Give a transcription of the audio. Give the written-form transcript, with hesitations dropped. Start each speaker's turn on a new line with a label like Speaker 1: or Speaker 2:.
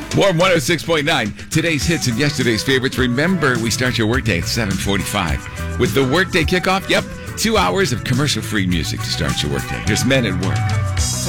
Speaker 1: Warm 106.9. Today's hits and yesterday's favorites. Remember, we start your workday at 7:45 with the workday kickoff. Yep, 2 hours of commercial-free music to start your workday. Here's Men at Work.